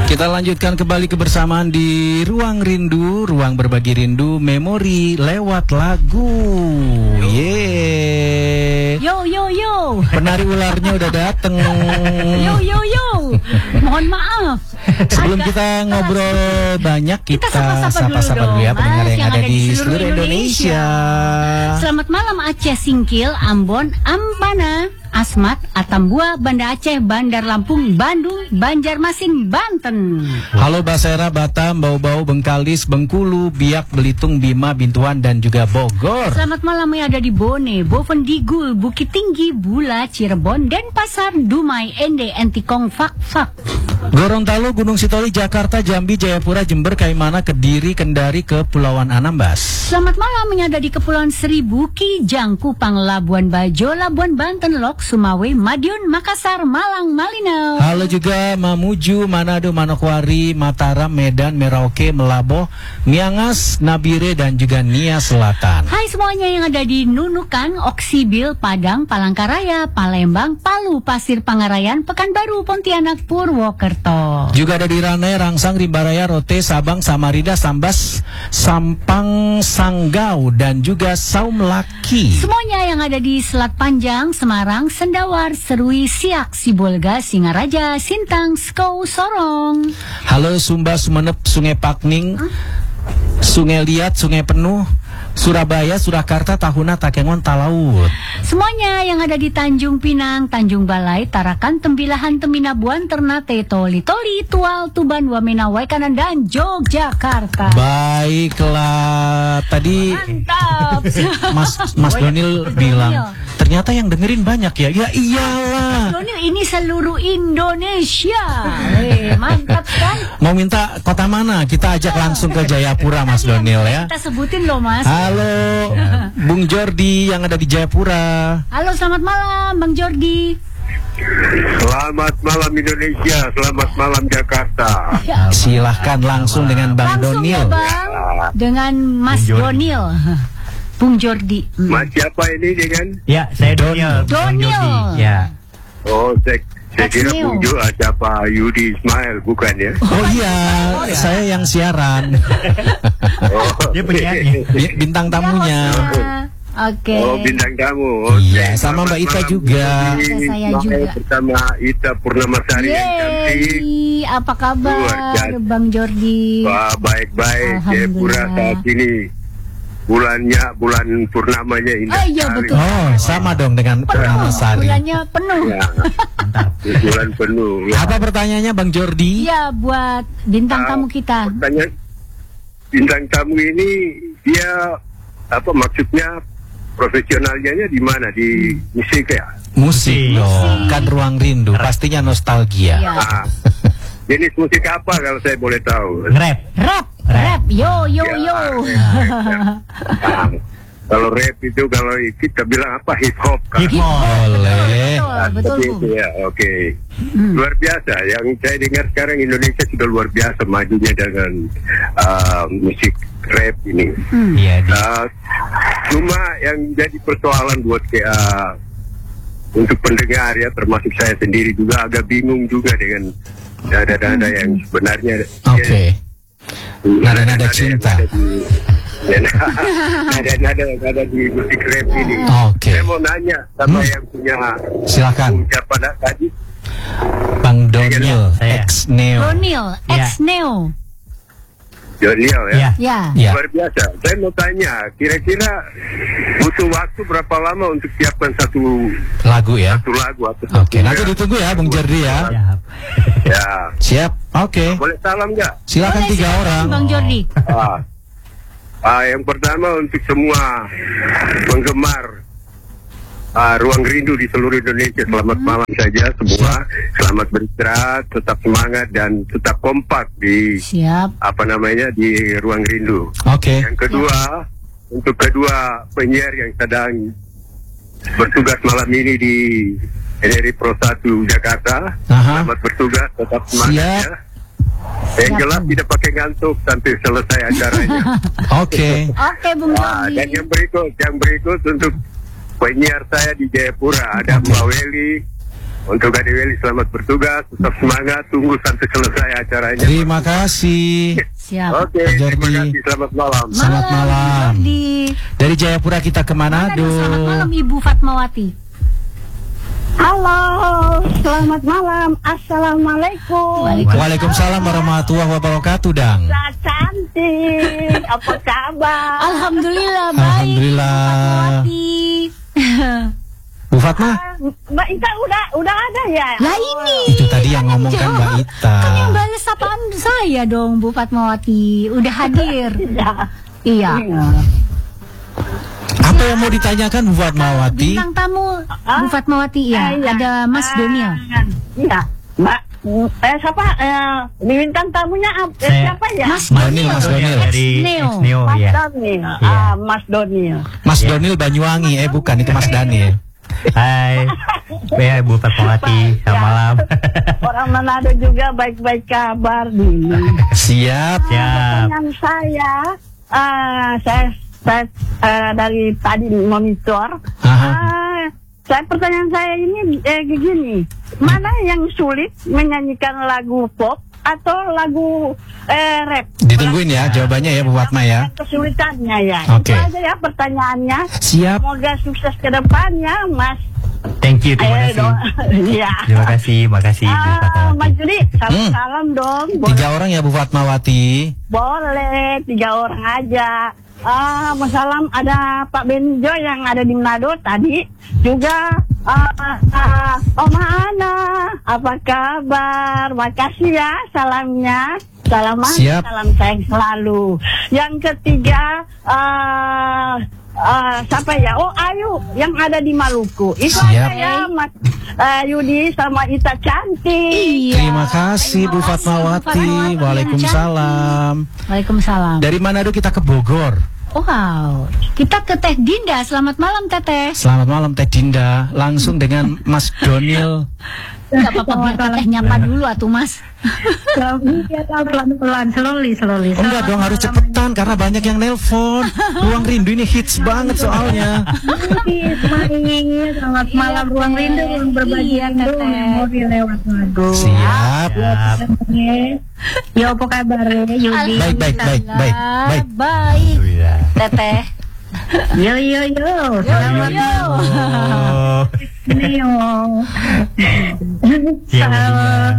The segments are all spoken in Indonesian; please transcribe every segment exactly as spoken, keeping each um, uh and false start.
Kita lanjutkan kembali kebersamaan di Ruang Rindu, ruang berbagi rindu, memori lewat lagu. Yeay. Yo yo yo. Penari ularnya udah dateng. Yo yo yo. Mohon maaf. Sebelum kita ngobrol banyak, kita sapa-sapa dulu ya pendengar yang, yang ada di seluruh Indonesia. Indonesia. Selamat malam Aceh Singkil, Ambon, Ampana, Asmat, Atambua, Banda Aceh, Bandar Lampung, Bandung, Banjarmasin, Banten. Halo Basera, Batam, Bau-Bau, Bengkalis, Bengkulu, Biak, Belitung, Bima, Bintuan, dan juga Bogor. Selamat malam yang ada di Bone, Bovendigul, Bukit Tinggi, Bula, Cirebon, Denpasar, Dumai, Ende, Entikong, Fak Fak. Gorontalo, Gunung Sitoli, Jakarta, Jambi, Jayapura, Jember, Kaimana, Kediri, Kendari, Kepulauan Anambas. Selamat malam yang ada di Kepulauan Seribu, Kijang, Kupang, Labuan Bajo, Labuan Banten, Lok, Sumawe, Madiun, Makassar, Malang, Malino. Halo juga Mamuju, Manado, Manokwari, Mataram, Medan, Merauke, Melaboh, Miangas, Nabire, dan juga Nia Selatan. Hai semuanya yang ada di Nunukan, Oksibil, Padang, Palangkaraya, Palembang, Palu, Pasir Pangarayan, Pekanbaru, Pontianak, Purwokerto. Juga ada di Ranai, Rangsang, Rimbaraya, Rote, Sabang, Samarinda, Sambas, Sampang, Sanggau, dan juga Saumlaki. Semuanya yang ada di Selat Panjang, Semarang, Sendawar, Serui, Siak, Sibolga, Singaraja, Sintang, Skou, Sorong. Halo Sumba, Sumenep, Sungai Pakning, huh? Sungai Liat, Sungai Penuh, Surabaya, Surakarta, Tahuna, Takengon, Talaut. Semuanya yang ada di Tanjung Pinang, Tanjung Balai, Tarakan, Tembilahan, Teminabuan, Ternate, Toli, Toli, Tual, Tuban, Wamena, Waikanan, dan Yogyakarta. Baiklah, tadi mantap. Mas Mas Donil bilang ternyata yang dengerin banyak ya. Ya iyalah. Mas Donil ini seluruh Indonesia. Weh, mantap kan? Mau minta kota mana? Kita ajak langsung ke Jayapura, Mas Donil ya. Kita sebutin loh Mas. Halo, Bung Jordi yang ada di Jayapura. Halo, selamat malam Bang Jordi. Selamat malam Indonesia, selamat malam Jakarta. Ya. Silahkan langsung dengan Bang langsung Donil. Ya, Bang. Dengan Mas Donil. Bung Jordi. Hmm. Mas siapa ini dengan? Ya, saya Donil. Donil. Ya. Oh, saya, saya kira Bung Jo, siapa Yudi Ismail, bukan ya? Oh iya, oh, ya. Saya yang siaran. Oh, dia penyanyi. Bintang tamunya. Ya, oke. Okay. Oh, bintang tamu. Iya, okay. Sama Mbak Ita juga. Saya juga. Bersama Ita Purnamasari yang cantik. Apa kabar Bang Jordi? Wah, baik-baik. Jayapura saat ini bulannya, bulan purnamanya indah. Oh iya betul. Oh, sama dong dengan Purnamasari. Bulannya penuh. Ya. Mantap. Bulan penuh. Ya. Apa pertanyaannya Bang Jordi? Iya, buat bintang tamu kita. Pertanyaan bintang tamu ini dia apa maksudnya profesionalnya di mana, di musik ya? Musik dong, kan Ruang Rindu, pastinya nostalgia. Ya. Nah, jenis musik apa kalau saya boleh tahu? Rap. Rap, rap, yo yo yo. Nah, kalau rap itu kalau kita bilang apa hip hop kan? Hip hop. Boleh. Betul, betul. Ya, oke. Okay. Hmm. Luar biasa. Yang saya dengar sekarang Indonesia sudah luar biasa majunya dengan uh, musik rap ini. Hmm. Iya. Uh, cuma yang jadi persoalan buat kayak uh, untuk pendengar ya, termasuk saya sendiri juga agak bingung juga dengan nada-nada hmm. yang sebenarnya. Oke. Okay. Nada-nada cinta. Nada-nada yang ada di musik rap ini. Oke. Okay. Saya mau nanya sama hmm. yang punya. Silakan. Siapa tadi? Bang Donil, saya. X Neo. Donil, X Neo. Donil ya. Ya. Ya. Luar biasa. Saya mau tanya, kira-kira butuh waktu berapa lama untuk siapkan satu lagu ya? Satu lagu atau Oke, okay, nanti ditunggu ya Bung Jordi ya. Ya. Siap. Oke. Okay. Boleh salam nggak? Silakan Boleh, tiga silakan, orang. Bang Jordi. Ah. Ah, yang pertama untuk semua penggemar ah, Ruang Rindu di seluruh Indonesia, selamat hmm. malam saja semua. Selamat beristirahat, tetap semangat dan tetap kompak di Siap. apa namanya di Ruang Rindu. Oke. Okay. Yang kedua, Siap. untuk kedua penyiar yang sedang bertugas malam ini di N R I Pro satu Jakarta, Aha. selamat bertugas, tetap semangat ya. Yang jelas tidak pakai ngantuk sampai selesai acaranya. Oke. Oke, Bung Nah, Jordi. dan yang berikut, yang berikut untuk penyiar saya di Jayapura ada Mbak Weli, untuk Ade Weli selamat bertugas, tetap semangat, tunggu sampai selesai acaranya. Terima kasih. Siap. Oke, Pak terima Jordi. kasih, selamat malam. Selamat malam. Jordi. Dari Jayapura kita ke Manado. Manado. Selamat malam Ibu Fatmawati. Halo, selamat malam. Assalamualaikum. Waalaikumsalam warahmatullahi wabarakatuh, Dang. Mbak cantik, apa kabar? Alhamdulillah baik. Alhamdulillah. Fatmawati. Bu Fatma, Mbak Ita udah udah ada ya? Lah ini. itu tadi yang ngomong kan Mbak Ita. Kan yang balas sapaan saya dong Bu Fatmawati. Udah hadir. Iya. Iya. Apa yang mau ditanyakan Bu Fatmawati? Bintang tamu Bu Fatmawati ya. Ah, iya. Ada Mas Ah, Doniel. Iya, Mbak. Eh siapa? Eh bintang tamunya ap- eh, Saya- siapa ya? Mas Donil, Mas Donil. Dari Neo. Neo Mas ya. Donil. Iya. Ah, Mas Donil. Mas Donil Banyuwangi, eh bukan itu Mas Daniel. Hai. Ya, Bu Fatmawati, selamat Ya. malam. Orang Manado juga baik-baik kabar dulu. Siap. Siap. Pertanyaan saya, ah, saya, saya ah, dari tadi monitor. Aha. Ah, saya pertanyaan saya ini eh, begini, mana yang sulit menyanyikan lagu pop atau lagu eh, rap? Ditungguin ya jawabannya ya Bu Fatma ya. Kesulitannya ya. Oke. Itu aja ya pertanyaannya. Siap. Semoga sukses ke depannya, Mas. Thank you, terima Eh, kasih. dong. Iya. Terima kasih, makasih Bu Ah, Mas Fatmawati. Juli, salam Hmm. salam dong. Boleh, Tiga orang ya Bu Fatmawati. boleh, tiga orang aja. Ah, Mas salam ada Pak Benjo yang ada di Manado tadi. Juga ah, ah, Oma Ana, apa kabar? Makasih ya salamnya. Salam Siap. salam sayang selalu. Yang ketiga, ah, ah, siapa ya? Oh, Ayu yang ada di Maluku. Itu Siap. aja ya, Mas ah, Yudi sama Ita cantik. Iya. Terima kasih Bu Fatmawati. Waalaikumsalam. Waalaikumsalam. Dari Manado kita ke Bogor. Wow. Kita ke Teh Dinda. Selamat malam Teteh. Selamat malam Teh Dinda. Langsung dengan Mas Donil. Enggak apa-apa biar Teteh nyapa dulu atuh Mas. Pelan-pelan, slowly, slowly. Oh, enggak dong, harus cepetan karena banyak yang nelpon. Ruang Rindu ini hits banget soalnya. Selamat malam, Ruang Rindu, Ruang Berbagi Iya, Rindu, Teteh. memori lewat lagu. Siap. Siap. Ya, apa kabar Yudi? Baik, baik, baik, baik, baik. Baik. Alhamdulillah. Teteh. Yo, yo, yo. Selamat Yo. Oh. Neo. Iya, mungkin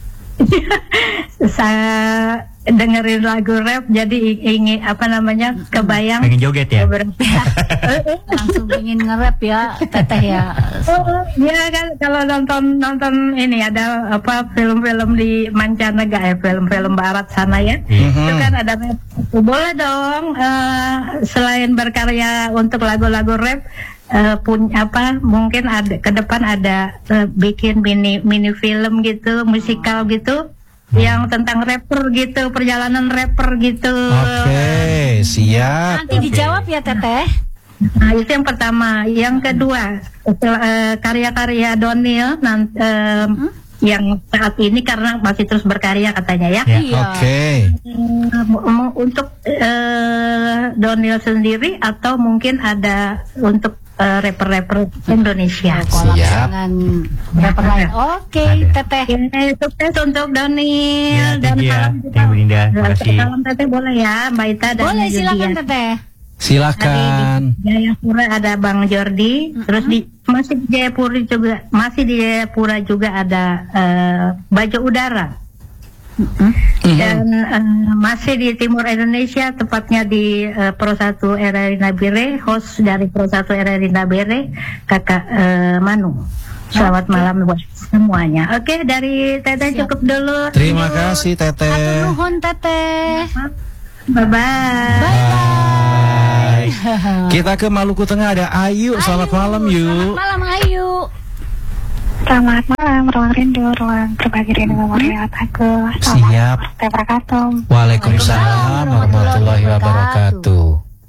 Saya dengerin lagu rap jadi ingin apa namanya kebayang pengen joget ya. Langsung ingin nge-rap ya Teteh ya. Oh, ya kan kalau nonton nonton ini ada apa film-film di mancanegara, ya, film-film barat sana ya. Itu kan ada rap. Boleh dong eh, selain berkarya untuk lagu-lagu rap eh, pun apa mungkin ada ke depan ada eh, bikin mini mini film gitu, musikal gitu yang tentang rapper gitu, perjalanan rapper gitu. Oke, siap. Nanti dijawab ya Teteh. Nah, itu yang pertama. Yang kedua, setelah, eh, karya-karya Donil nan- em, yang saat ini karena masih terus berkarya katanya ya. Ya. Iya. Oke. Eh, mu- mu- untuk eh, Donil sendiri atau mungkin ada untuk eh, rapper-rapper Indonesia. Kolab Siap. dengan rapper lain. Oke, Ada. Teteh. Oke, sukses untuk Donil Ya, dan thank you ya. salam Thank you, Bu Dinda. Terima kasih. salam teteh boleh ya, Mbak Ita dan Boleh Yudi silakan ya. Teteh. Silakan. Di Jayapura ada Bang Jordi, terus di masih di Jayapura juga masih di Jayapura juga ada eh, Bajo Udara. Dan eh, masih di timur Indonesia, tepatnya di eh, Pro satu R R I Nabire, host dari Pro satu R R I Nabire, Kakak eh, Manu. Selamat malam buat semuanya. Oke, dari Teteh cukup dulu. Terima kasih Teteh. Hatur nuhun Teteh. Bye bye. Bye. Kita ke Maluku Tengah ada Ayu. Selamat malam Selamat yuk. malam Ayu. Selamat malam, Ruang Rindu, Ruang Berbagi Rindu Memori Lewat Aku. Siap. Assalamualaikum warahmatullahi wabarakatuh. Waalaikumsalam warahmatullahi wabarakatuh.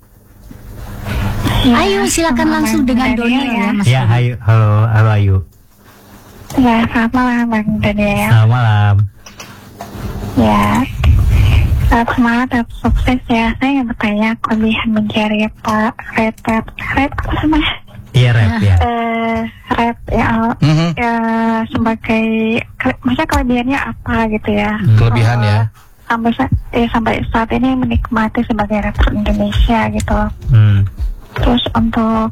Ayu silakan langsung dengan Donil ya Mas. Ya, ayo, halo, halo Ayu. Ya, selamat malam Bang Daniel. Selamat malam. Ya, tetap semangat, tetap sukses ya. Saya ingin bertanya kelebihan mencari Pak Rap, Rap apa namanya? Iya rap ya. eh rap ya, Mhm. ya sebagai ke- masa kelebihannya apa gitu ya? Kelebihan ya. Sampai sa- eh, sampai saat ini menikmati sebagai rapper Indonesia gitu. Hmm. Terus untuk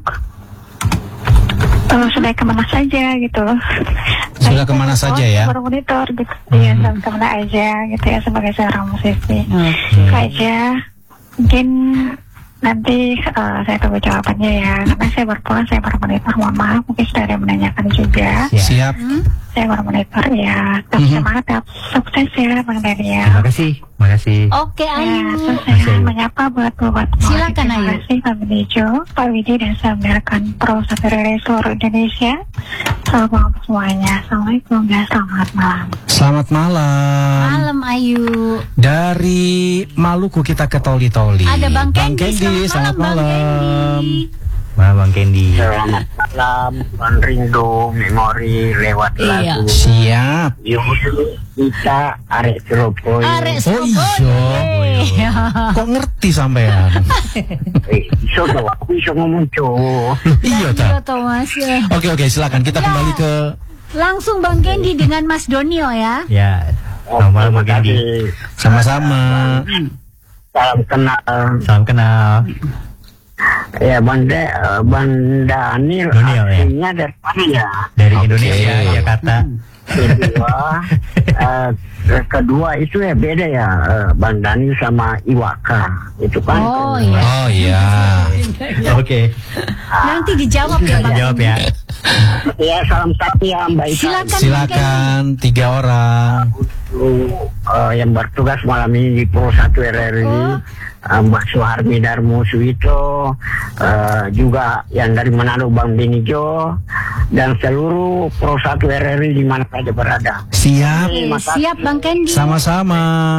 eh, sudah kemana saja gitu. Sudah kemana saja ya? Baru monitor gitu. Iya, sudah kemana aja gitu ya sebagai seorang musisi. Itu aja. Mungkin nanti eh, saya tunggu jawabannya ya. Karena saya baru pulang, saya baru monitor. Mohon maaf, mungkin sudah ada yang menanyakan juga. Ya. Siap. Saya baru monitor ya. Tetap Mhm. semangat, tetap sukses ya Bang Terima Daniel. kasih, terima kasih. Oke, Ya, Ayu. terus saya Masih. menyapa buat buat Silakan, Terima Ayu. kasih Pak Benejo, Pak Widi, dan saya mendengarkan Pro satu dari seluruh Indonesia. Selamat malam semuanya. Assalamualaikum dan selamat malam. Selamat malam. Malam, Ayu. Dari Maluku kita ke Toli-Toli. Ada Bang Kendi. selamat Selamat malam, Bang malam. Kendi. Malam Bang Kendi. Selamat malam, Bang Rindu, memori lewat Iya. lagu. Siap. Yuk, kita arek Surabaya. Arek Oh Surabaya. iya. Kok ngerti sampean? Eh, iso toh, aku iso ngomong cowok. Iya Iya, ta. Thomas. Oke oke silakan kita Ya. kembali ke Langsung Bang Kendi dengan Mas Donio ya. Ya. Selamat malam Bang Kendi. sama-sama. Salam kenal. Salam kenal. Ya, Banda, eh, Banda Daniel, Daniel, ya. aslinya dari mana ya? Dari Oke. Indonesia, Jakarta. Kedua, eh, kedua itu ya beda ya, eh, Bang Daniel sama Iwaka. Itu kan. Oh iya. Oh iya. Oke. Nanti dijawab ya, Bang. Jawab ya. Ya, salam satu ya, Mbak Ika. Silakan. Bang Silakan tiga orang. Uh, yang bertugas malam ini di Pro satu R R I, Oh. uh, Mbak Suharmi Darmo Suwito, uh, juga yang dari Manado Bang Benijo, dan seluruh Pro satu R R I di mana saja berada. Siap. Kendi. Siap Bang Kendi. Sama-sama.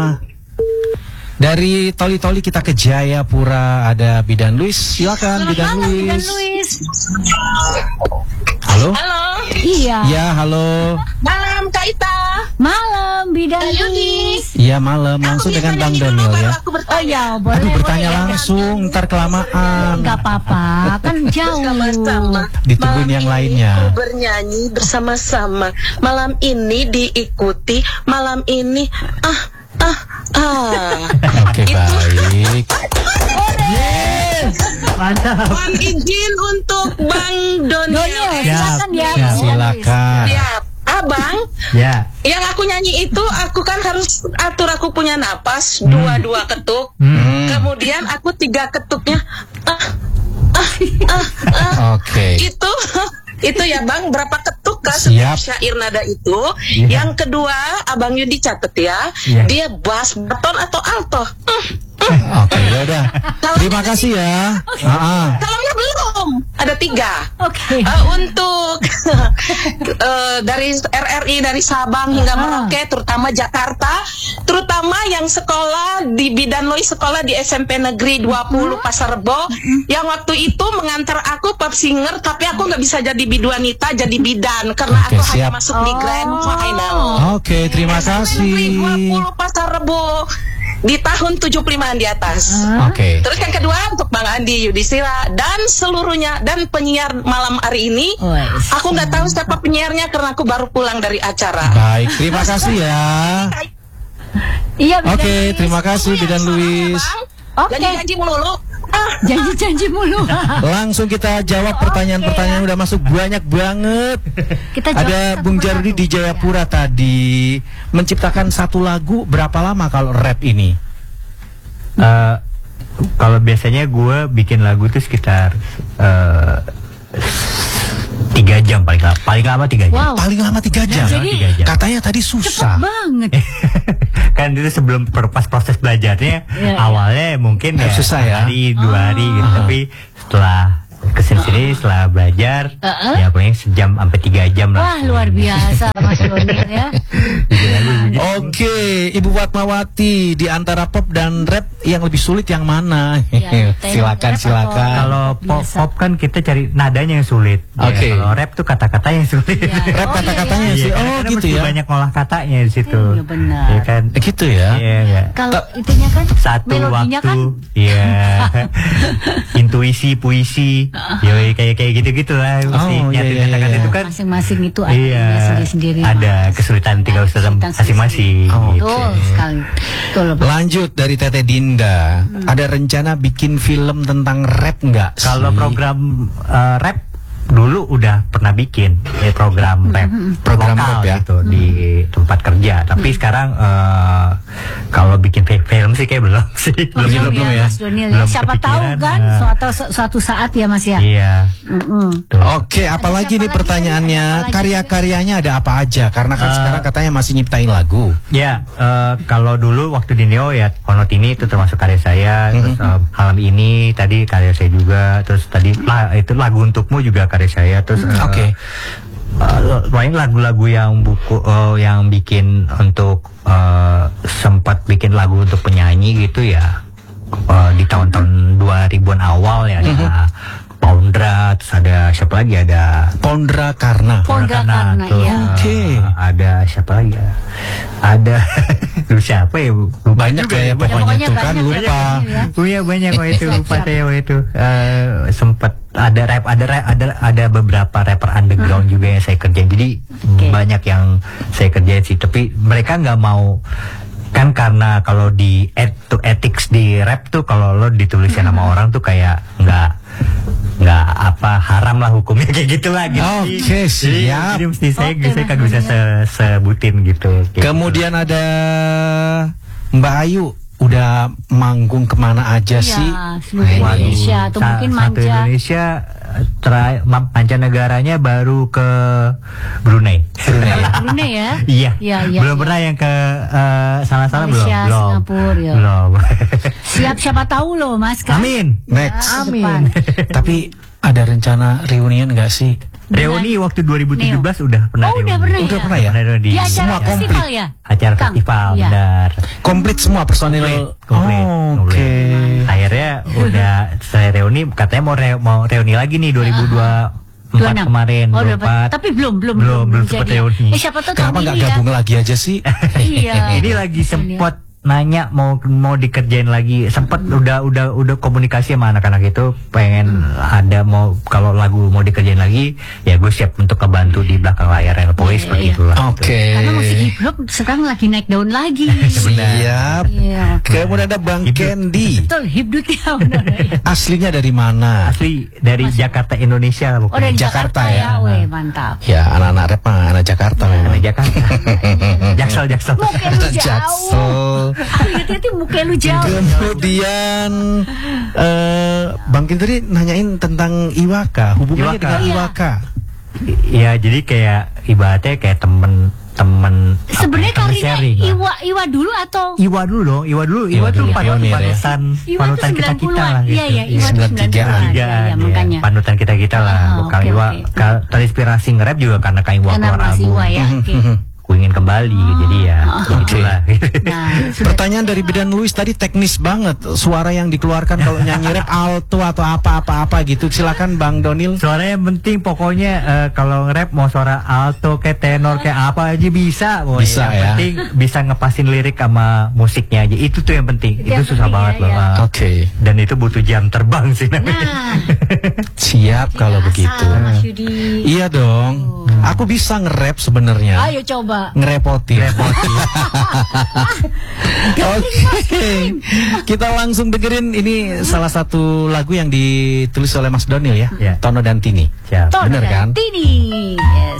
Dari Toli-Toli kita ke Jayapura ada Bidan Luis. Silakan Bidan Malam, Bidan Luis. Luis. Halo? Halo, Iya. Ya, halo. malam Kak Ita. Malam Bidan Kak Yudi. Luis. Iya, malam langsung Aku dengan bisa Bang nyanyi dulu, Daniel baru ya. Aku Oh bertanya. ya, boleh. Aduh, bertanya boleh. langsung, ntar kelamaan. Gak apa-apa, kan jauh. Sama-sama. Ditungguin Malam yang ini lainnya. aku bernyanyi bersama-sama. Malam ini diikuti. Malam ini ah ah ah. Oke, baik. Mantap. Mohon izin untuk Bang Donio, Donio. silakan ya. Siap. Silakan. Siap. Abang, Ya. yang aku nyanyi itu aku kan harus atur, aku punya napas dua-dua ketuk. Hmm. Kemudian aku tiga ketuknya ah ah ah ah. Oke. Itu itu ya Bang, berapa ketuk kah Siap. setiap syair nada itu? Iya. Yang kedua, Abang Yudi catet ya. Iya. Dia bass, baton atau alto? Hmm, Oke, ya udah. Terima kasih ya. Ah, ah. Kalau ya belum, ada tiga. Oke. Eh, untuk eh, dari R R I dari Sabang hingga Ah. Merauke, terutama Jakarta, terutama yang sekolah di Bidan Lois, sekolah di S M P Negeri dua puluh Pasar Rebo, yang waktu itu mengantar aku pop singer, tapi aku nggak bisa jadi biduanita, jadi bidan karena Oke, aku siap. hanya masuk di grand final. Oke, terima S M P Negeri dua kasih. puluh Pasar Rebo di tahun tujuh puluh limaan di atas. Oke. Terus yang kedua untuk Bang Andi Yudhistira dan seluruhnya dan penyiar malam hari ini. Wes. Aku nggak tahu siapa penyiarnya karena aku baru pulang dari acara. Baik, terima kasih ya. Iya, Bidan Oke, Luis. terima kasih Bidan Luis. Oke. Janji-janji mulu. Ah, Janji-janji mulu. Langsung kita jawab pertanyaan-pertanyaan udah masuk banyak banget. Kita jawab Ada satu Bung persatu. Jardi di Jayapura tadi menciptakan satu lagu berapa lama kalau rap ini? Eh, kalau biasanya gue bikin lagu tuh sekitar eh, tiga jam paling lama, paling lama tiga jam. Wow. Paling lama tiga jam. Jadi tiga jam. Katanya tadi Cepet susah. banget. Kan itu sebelum per- pas proses belajarnya Iya, awalnya mungkin ya Susah ya? hari dua hari gitu, Oh. tapi setelah kesini-sini setelah belajar Uh-uh. ya paling sejam sampai tiga jam lah. Wah, luar biasa Mas Donio ya. Oke, Ibu Fatmawati, di antara pop dan rap yang lebih sulit yang mana? Ya, silakan, rap silakan. atau- Kalau pop, biasa. pop kan kita cari nadanya yang sulit. Oke. Ya, kalau rap tuh kata-kata yang sulit. Ya. Rap Oh, kata-katanya iya, sih. Iya, Oh, karena gitu mesti ya. banyak ngolah katanya di situ. Iya, benar. Iya kan? Eh, gitu ya. Iya, iya. Kalau itunya kan Satu melodinya waktu, kan iya. Intuisi, puisi, yoi kayak kayak gitu-gitu lah. Mesti Oh, iya, nyatir iya, kata-kata iya. itu kan. masing-masing itu ada Iya, ininya sendiri-sendiri. ada Mas. kesulitan tinggal Kesulitan masing-masing. Oh, gitu. Betul sekali. Betul. Lanjut dari Teteh Dinda, ada rencana bikin film tentang rap nggak? Kalau sih? program eh, rap dulu udah pernah bikin ya, program rap, Program lokal rap ya? gitu di tempat kerja. Tapi sekarang eh, kalau bikin fi- film sih kayak belum sih. Belum, belum, ya, ya? Mas Donil. Belum Siapa tahu kepikiran, kan nah. suatu suatu saat ya Mas ya. Iya. Mm-mm. Tuh. Oke, apalagi siapa nih lagi pertanyaannya, tadi? Ada apa lagi? karya-karyanya ada apa aja? Karena kan Eh, sekarang katanya masih nyiptain lagu. Ya, eh, kalau dulu waktu di Neo ya Konotini itu termasuk karya saya, terus eh, malam ini tadi karya saya juga, terus tadi lah, itu lagu untukmu juga karya saya, terus eh, Oke. eh, banyak lagu-lagu yang buku eh, yang bikin untuk eh, sempat bikin lagu untuk penyanyi gitu ya eh, di tahun-tahun dua ribuan awal ya ada Poundra, terus ada siapa lagi, ada Pondra Karna. Pondra Karna, terus, iya. eh, Oke. ada siapa lagi ya? Ada Lu siapa ya? Lupa Banyak juga ya, pokoknya pokoknya tuh kan banyak ya, lupa. ya. Punya banyak kok itu, Siap, lupa siap. saya waktu itu. Eh, sempat ada rap, ada rap, ada ada beberapa rapper underground juga yang saya kerjain. Jadi Oke. banyak yang saya kerjain sih, tapi mereka nggak mau kan, karena kalau di et, to ethics di rap tuh kalau lo ditulisin sama orang tuh kayak nggak nggak apa haram lah hukumnya kayak gitulah gitu. Oke, Jadi- siap. Jadi mesti saya Oke, saya Mas kagak bisa se, sebutin gitu. Kayak Kemudian ada Mbak Ayu, udah manggung kemana aja Iya, sih? seluruh Waduh, Indonesia atau sa- mungkin satu manja. Indonesia terakhir mancanegaranya baru ke Brunei. Brunei ya. Iya. Iya, iya, belum iya. pernah yang ke eh, sana-sana belum. Malaysia, Belum. Singapura, ya. Belum. Siap siapa tahu loh Mas kan. Amin. Next. Ya, Amin. depan. Tapi ada rencana reunian nggak sih? Reuni waktu dua ribu tujuh belas udah pernah Oh, udah reuni. pernah Udah ya? pernah ya? Pernah di Di acara Semua festival komplit. ya? acara Kang? festival, Iya. benar. Komplit semua personil. Komplit, Oh, komplit. Oke. Akhirnya udah saya reuni, katanya mau re- mau reuni lagi nih dua ribu dua puluh empat enam. kemarin, Oh, dua udah, puluh empat. tapi belum belum Belum, belum sempat jadi. reuni. Eh siapa tahu Kenapa tahun nggak ini ya. gabung lagi aja sih? Iya. Ini lagi sempat nanya mau mau dikerjain lagi, sempat udah udah udah komunikasi sama anak-anak itu pengen ada mau kalau lagu mau dikerjain lagi ya gue siap untuk kebantu di belakang layar yang Iya, pokoknya seperti iya. itulah. Oke. Karena musik hip hop sekarang lagi naik daun lagi. Siap. Iya. Kemudian ada Bang Hidup. Candy. Betul, hip ya benar. ya. Aslinya dari mana? Asli dari Jakarta, Indonesia lah Oh pokoknya. dari Jakarta Jakarta, ya. ya. Weh, mantap. Ya, anak-anak rap mah anak Jakarta memang. Dari Jakarta. Jaksel, Jaksel. Muka lu jauh. Jaksel. Aku hati-hati muka lu jauh. Kemudian eh Bang Kin tadi nanyain tentang Iwaka, hubungannya Iwaka. dengan Iya. Iwaka. Iya, jadi kayak ibaratnya kayak temen temen apa ya, Sebenarnya temen karirnya sharing lah. Iwa Iwa dulu atau Iwa dulu dong, Iwa dulu, Iwa, Iwa tuh dulu, pan- pionir ya. panutan, Iwa panutan tuh kita kita sembilan lah. puluhan. Iya, iya, Iwa tuh sembilan puluh tiga. sembilan puluhan. Tiga, Iya, iya, ya, makanya. panutan kita kita lah. Ah, Kang oke, Iwa oke. ka- terinspirasi nge-rap juga karena Kang Iwa Karena keluar Mas album. Iwa ya. Oke. Ku ingin kembali, jadi ya Oh. itulah. Nah, sudah Pertanyaan dari Bidan Luis tadi teknis banget. Suara yang dikeluarkan kalau nyanyi rap alto atau apa-apa-apa gitu. Silakan Bang Donil. Suaranya yang penting pokoknya eh, kalau nge-rap mau suara alto kayak tenor kayak apa aja bisa. Pokoknya. Bisa, yang ya. penting bisa ngepasin lirik sama musiknya aja. Itu tuh yang penting. Itu yang Itu susah penting, banget ya, loh. ya. Ah. Oke. Dan itu butuh jam terbang sih namanya. Nah, Siap kalau tidak begitu. asal, Mas Yudi. Iya dong. Aku bisa nge-rap sebenarnya. Ayo coba. Ngerepotin. Oke. Kita langsung dengerin ini salah satu lagu yang ditulis oleh Mas Donil ya. Ya. Tono dan Tini. Siap. Tono Bener dan kan? Tini. Yes.